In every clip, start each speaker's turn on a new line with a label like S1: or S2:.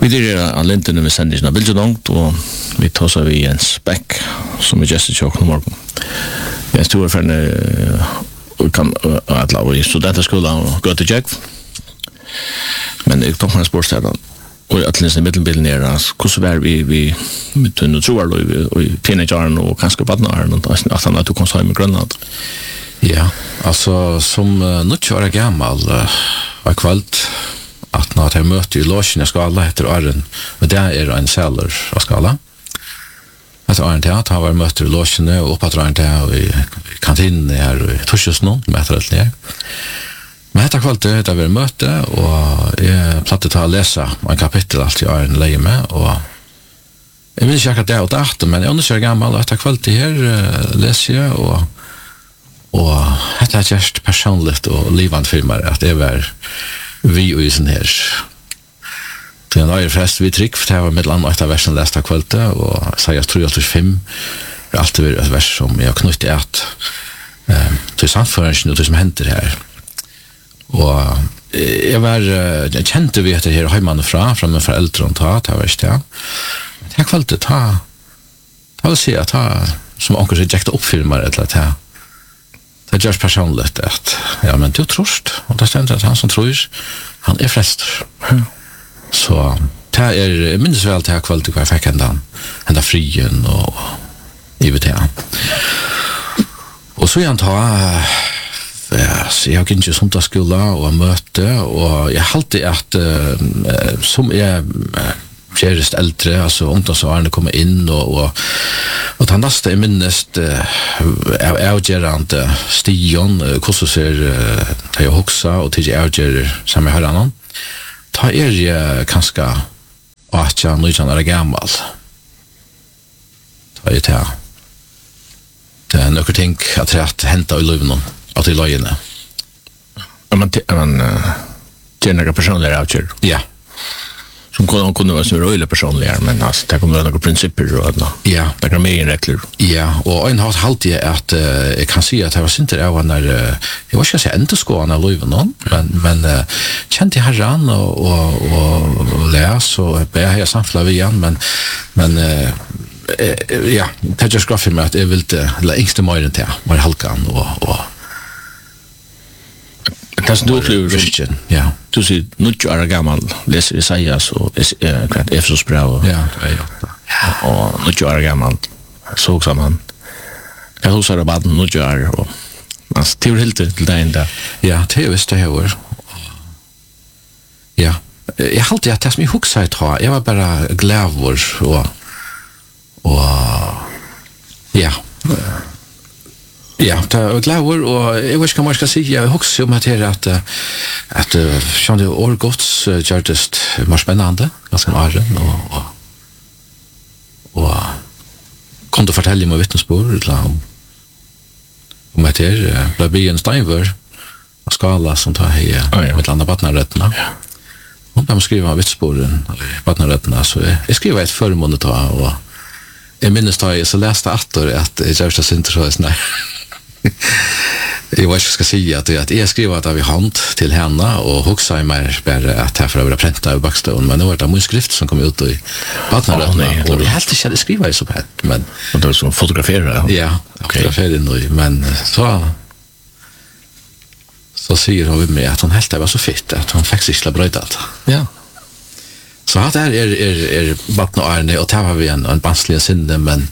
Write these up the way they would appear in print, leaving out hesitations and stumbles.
S1: Vi är Linton med sändningen av Bildelångt och vi tar så vi Jens Beck som är gäst i Tjocken morgon. Jag är stor för att lava i studentskolan och gå till Jack. Men jag tar på sportställen och att läsa mittelbilden är hur så var vi med nu tror och teenagern och kanske barnen och att han att komma hem i Grönland.
S2: Ja, alltså som nu kör jag gammal var kvällt att när jag möter i logen jag ska alla heter Arren och det är en celler av skala. Att Arren teater har möter i logen och uppåt Arren teater i kantinen här i Torsjus någon med det där. Men detta kvällt det var möte och jag plattade ta läsa en kapitel allt jag Arren lägger med och jag minns inte det åt efter men jag undersöker gammal detta kvällt det här läser jag och detta är just personligt och livande för mig att det var vi och i sån här det är en fest vi tryck för det var med annat av versen lästa kvällte och Isaias 3:5 är alltid ett vers som jag knutit att till samförelsen och det som händer här och jag kände vi att det här hemma från min föräldrar och ta var det jag kvälte ta vill säga att som onkel rejecta uppfilmar eller att det är just personligt att ja men du tröst och det stämmer att han som tror han är frälst. Så det är minst väl till kvalitet kvar fick ända frien och givet här. Och så jag så jag kan inte sånt skola och möte och jag alltid att som är kärest äldre alltså ungdomsåren kommer in och han nästa är minnest avgörande Stian hur ser jag huxa och till avgör som jag hör annan ta jag kanske att jag nu är gammal ta det här det är något ting att hämta i livet att i löjene
S1: man det är några personliga avgör
S2: ja
S1: som kunde vara så roliga personliga men alltså det kommer några principer och
S2: ja
S1: det kan mer regler
S2: ja och en har alltid att jag kan se att det var inte av när jag var ska säga inte skåna löven men kände jag herran och läs och be jag samfla igen men ja det just graffi med att jag vill inte längst mer än det var halkan och
S1: det som du upplever
S2: ja
S1: du ser något år gammal läser Isaias och Efesos brev
S2: ja
S1: och något år gammal så också man jag husar det bara något år och alltså det är helt till det ända
S2: ja det är visst det här ja jag har alltid att det som jag huxar tror jag var bara glädjor och ja ja, det är glädjor och jag vet inte vad man ska säga. Jag huxar om att Sean det årgods gjordes mer spännande ganska Arren och kunde fortälla mig vittnesbörd om att det blev en Steinver av skala som tar här med landa partnerrätterna. Och de skriver vittnesbörden partnerrätterna så jag skriver ett förmån och jag minns då jag så läste att jag just inte så snä. Jag vet inte ska säga att jag skriver att vi hand till henne och huxar mig bara att här för att pränta över backstone men det var det en skrift som kom ut i partnerrätterna och jag helt inte skriva så här men
S1: och det var som fotografera
S2: ja fotografera nu men så säger hon med att hon helt var så fett att hon fick sig brödat
S1: ja
S2: så att är vattna Arne och tar vi en banslig sinne men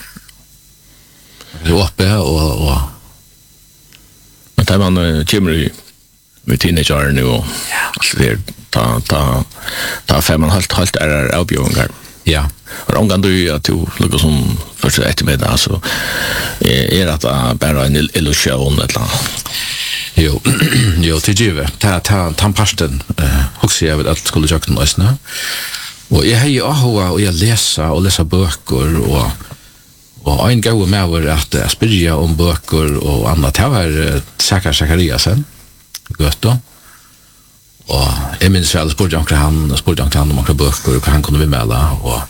S2: uppe och
S1: men där man kommer med teenager nu och alltså det ta 5,5 är avbjörningar
S2: ja
S1: och om kan du att du lukar som första eftermiddag alltså är att bara en illusion eller
S2: jo till juve ta pasten också jag vet att skulle jag kunna lyssna och jag har ju och jag läsa böcker och en gång med var att spyrja om böcker och annat här var Sakariasen gott då och jag minns väl spurgade han om några böcker och han kunde vi mäla och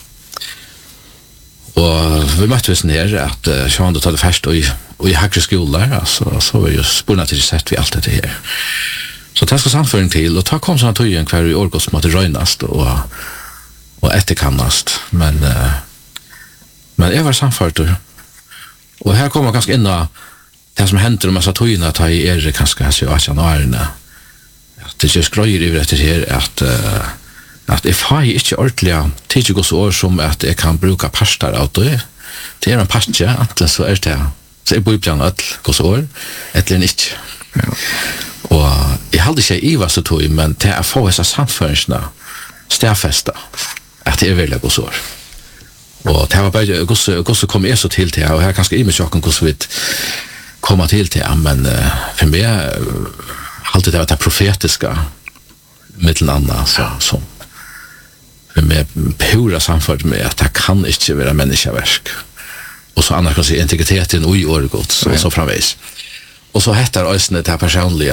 S2: vi möttes ner att Sean då tog det först och i Hackre skola alltså så var ju spurna till sätt vi allt det här så det ska samföring till och ta kom såna tojen kvar i Orgos som att röjnast och och efterkannast, men jag var samfört och här kommer ganska in det som händer om massa tojerna att ha i kanske så att jag när det just gröjer över det här att if I inte ordentligt tidigt går så år som att jag kan bruka pastar av det är en pastja att så är det så är bibeln att går så år eller inte och jag hade inte i vad så tog men det är få dessa samförelserna stärfästa att det är väldigt går så år och det var bara gosse kom jag så till det och här kanske i mig chocken gosse vitt komma till det men för mig alltid det var det profetiska mittelanna som för mig pura samfört med att det kan inte vara människaverk och så annars kan se integriteten och i orgot och så framvis och så heter ösnet det här personliga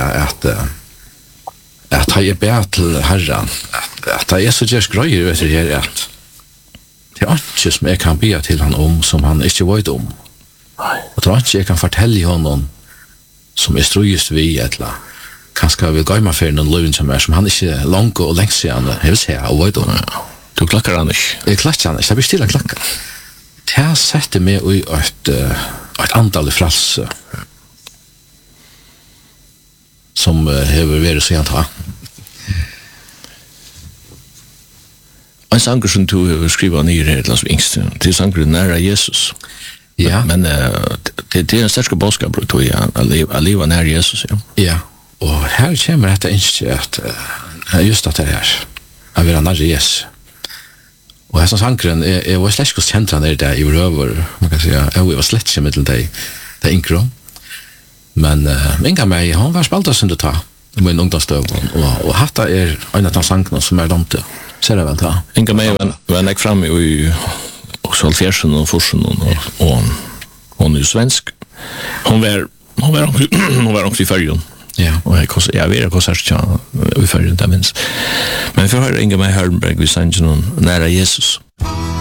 S2: att jag ber till Herren att det är så just grejer vet du att det är inte som jag kan be till honom som han inte vet om och det är inte jag kan fortälla honom som är strujist vi eller kanske vill gå med för någon lön som han inte långt och längst sedan jag vill säga och vet om
S1: du klackar han inte
S2: jag klackar han inte, jag blir stilla klackar det har sett mig i ett antal fralse som har varit så jag en sanger som du har skrivit ner här till oss yngst till sanger nära Jesus ja. Men det är en stark boskap tror jag att leva nära Jesus ja. Och här kommer detta inte att just att det är att vara nära Jesus och här som sangren är var släck och centran där i röver man kan säga jag var släck i mitten där inkro men inga mig hon var spalta som det tar med en ungdomstöv och hatta är en av de sangerna som är domte ser det väl ta inga mig var näck fram i också fjärsen och forsen och hon är svensk hon var också i färgen ja och jag vet konsert i färgen där minst men för höra Inga Maj Hörnberg vi säger någon nära Jesus